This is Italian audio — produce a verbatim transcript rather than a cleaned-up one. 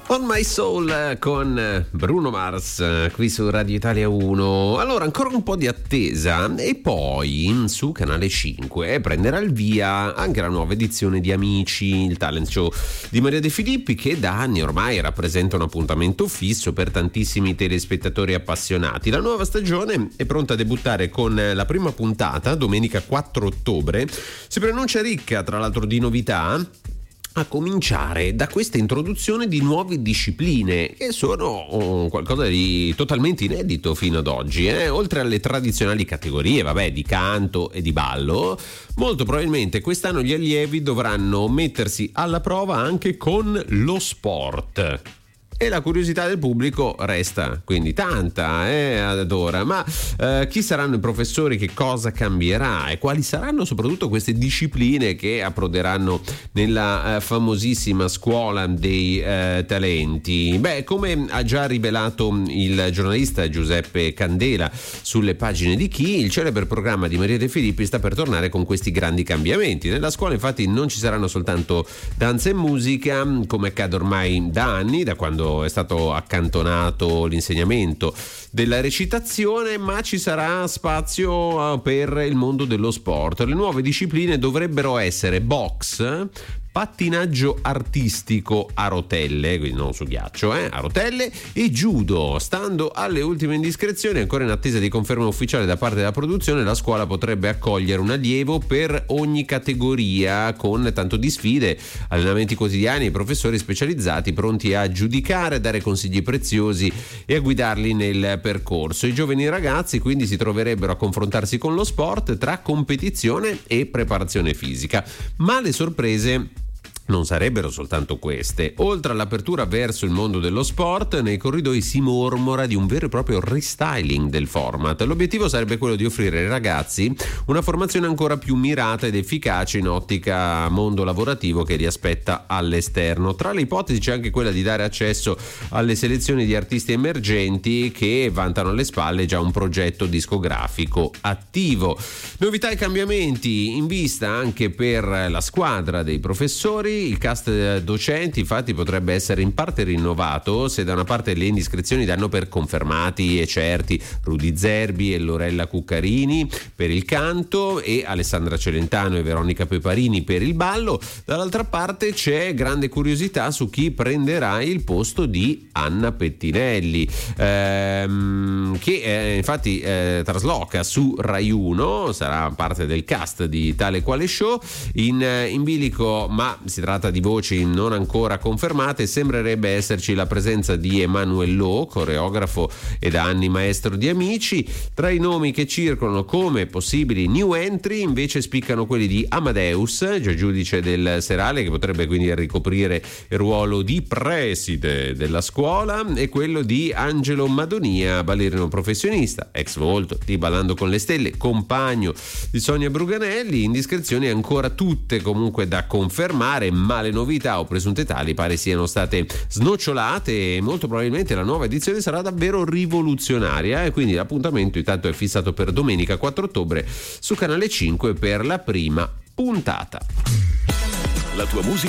On My Soul con Bruno Mars qui su Radio Italia uno. Allora, ancora un po' di attesa e poi su Canale cinque prenderà il via anche la nuova edizione di Amici, il talent show di Maria De Filippi, che da anni ormai rappresenta un appuntamento fisso per tantissimi telespettatori appassionati. La nuova stagione è pronta a debuttare con la prima puntata domenica quattro ottobre. Si pronuncia ricca tra l'altro di novità, a cominciare da questa introduzione di nuove discipline che sono oh, qualcosa di totalmente inedito fino ad oggi, eh? Oltre alle tradizionali categorie, vabbè, di canto e di ballo, molto probabilmente quest'anno gli allievi dovranno mettersi alla prova anche con lo sport. E la curiosità del pubblico resta quindi tanta, eh, ad ora. Ma eh, chi saranno i professori, che cosa cambierà e quali saranno soprattutto queste discipline che approderanno nella eh, famosissima scuola dei eh, talenti? Beh, come ha già rivelato il giornalista Giuseppe Candela sulle pagine di Chi, il celebre programma di Maria De Filippi sta per tornare con questi grandi cambiamenti. Nella scuola infatti non ci saranno soltanto danza e musica, come accade ormai da anni, da quando è stato accantonato l'insegnamento della recitazione, ma ci sarà spazio per il mondo dello sport. Le nuove discipline dovrebbero essere box, pattinaggio artistico a rotelle, quindi non su ghiaccio, eh, a rotelle, e judo. Stando alle ultime indiscrezioni, ancora in attesa di conferma ufficiale da parte della produzione, la scuola potrebbe accogliere un allievo per ogni categoria, con tanto di sfide, allenamenti quotidiani e professori specializzati pronti a giudicare, a dare consigli preziosi e a guidarli nel percorso. I giovani ragazzi quindi si troverebbero a confrontarsi con lo sport tra competizione e preparazione fisica, ma le sorprese non sarebbero soltanto queste. Oltre all'apertura verso il mondo dello sport, nei corridoi si mormora di un vero e proprio restyling del format. L'obiettivo sarebbe quello di offrire ai ragazzi una formazione ancora più mirata ed efficace in ottica mondo lavorativo che li aspetta all'esterno. Tra le ipotesi c'è anche quella di dare accesso alle selezioni di artisti emergenti che vantano alle spalle già un progetto discografico attivo. Novità e cambiamenti in vista anche per la squadra dei professori. Il cast docenti infatti potrebbe essere in parte rinnovato, se da una parte le indiscrezioni danno per confermati e certi Rudy Zerbi e Lorella Cuccarini per il canto e Alessandra Celentano e Veronica Peparini per il ballo, dall'altra parte c'è grande curiosità su chi prenderà il posto di Anna Pettinelli, ehm, che eh, infatti eh, trasloca su Rai uno, sarà parte del cast di Tale Quale Show. In, in bilico, ma si tratta di voci non ancora confermate, sembrerebbe esserci la presenza di Emanuel Lo, coreografo e da anni maestro di Amici. Tra i nomi che circolano come possibili new entry invece spiccano quelli di Amadeus, già giudice del serale, che potrebbe quindi ricoprire il ruolo di preside della scuola, e quello di Angelo Madonia, ballerino professionista, ex Volto di Ballando con le Stelle, compagno di Sonia Bruganelli. Indiscrezioni ancora tutte comunque da confermare, ma le novità o presunte tali pare siano state snocciolate e molto probabilmente la nuova edizione sarà davvero rivoluzionaria, e quindi l'appuntamento intanto è fissato per domenica quattro ottobre su Canale cinque per la prima puntata. La tua musica